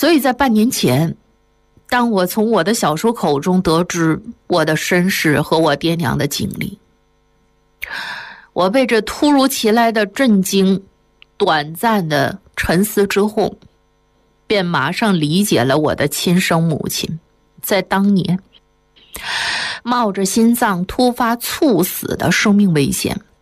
所以在半年前，当我从我的小叔口中得知我的身世和我爹娘的经历，我被这突如其来的震惊短暂的沉思之后，便马上理解了我的亲生母亲在当年冒着心脏突发猝死的生命危险，